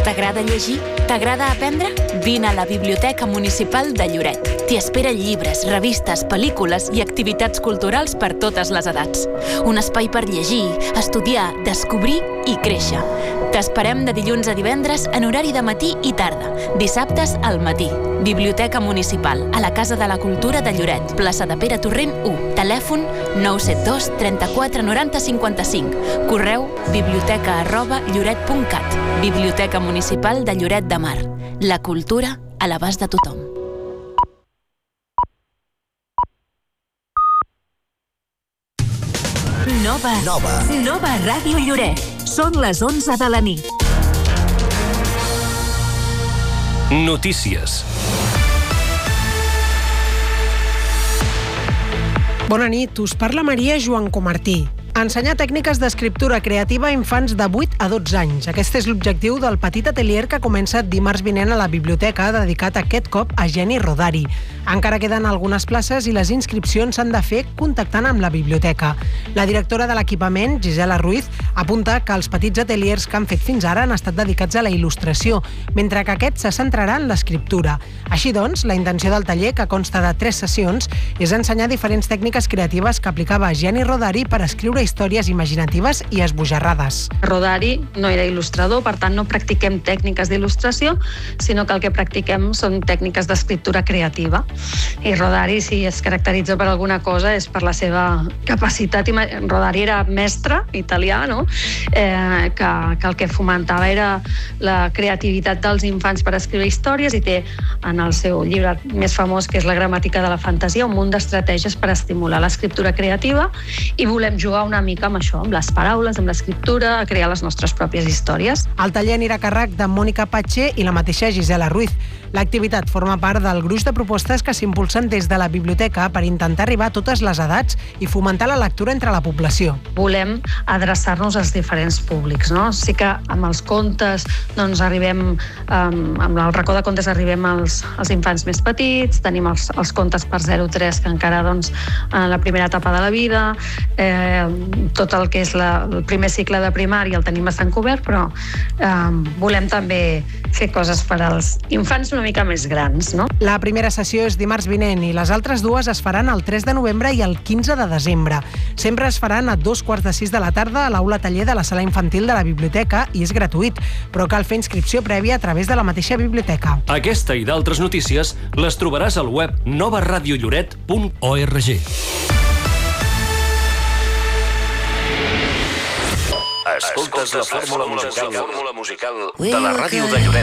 T'agrada llegir? T'agrada aprendre? Vine a la Biblioteca Municipal de Lloret. T'hi espera llibres, revistes, pel·lícules i activitats culturals per totes les edats. Un espai per llegir, estudiar, descobrir i créixer. T'esperem de dilluns a divendres en horari de matí i tarda, dissabtes al matí. Biblioteca Municipal, a la Casa de la Cultura de Lloret, plaça de Pere Torrent 1, telèfon 972 34 90 55, correu biblioteca@lloret.cat. Biblioteca Municipal de Lloret de Mar. La cultura a l'abast de tothom. Nova Ràdio Lloret. Són les 11 de la nit. Notícies. Bona nit, us parla Maria Joan Comartí. Ensenyar tècniques d'escriptura creativa a infants de 8 a 12 anys. Aquest és l'objectiu del petit atelier que comença dimarts vinent a la biblioteca, dedicat aquest cop a Jenny Rodari. Encara queden algunes places i les inscripcions s'han de fer contactant amb la biblioteca. La directora de l'equipament, Gisela Ruiz, apunta que els petits ateliers que han fet fins ara han estat dedicats a la il·lustració, mentre que aquest se centrarà en l'escriptura. Així doncs, la intenció del taller, que consta de 3 sessions, és ensenyar diferents tècniques creatives que aplicava Jenny Rodari per escriure històries imaginatives i esbojarrades. Rodari no era il·lustrador, per tant no practiquem tècniques d'il·lustració, sinó que el que practiquem són tècniques d'escriptura creativa. I Rodari, si es caracteritza per alguna cosa, és per la seva capacitat. Rodari era mestre italià, no? Que el que fomentava era la creativitat dels infants per escriure històries, i té en el seu llibre més famós, que és La gramàtica de la fantasia, un munt d'estratègies per estimular l'escriptura creativa, i volem jugar una mica amb això, amb les paraules, amb l'escriptura, a crear les nostres pròpies històries. El taller anirà a càrrec de Mònica Patxer i la mateixa Gisela Ruiz. L'activitat forma part del gruix de propostes que s'impulsen des de la biblioteca per intentar arribar a totes les edats i fomentar la lectura entre la població. Volem adreçar-nos als diferents públics, no? Sí que amb els contes doncs arribem, amb el racó de contes arribem als infants més petits, tenim els contes per 0-3 que encara doncs en la primera etapa de la vida, tot el que és el primer cicle de primària el tenim bastant cobert, però volem també fer coses per als infants una mica més grans, no? La primera sessió és dimarts vinent i les altres dues es faran el 3 de novembre i el 15 de desembre. Sempre es faran a 5:45 de la tarda a l'aula taller de la sala infantil de la biblioteca i és gratuït, però cal fer inscripció prèvia a través de la mateixa biblioteca. Aquesta i d'altres notícies les trobaràs al web novaradiolloret.org. Escoltes la fórmula musical de la ràdio de Lloret.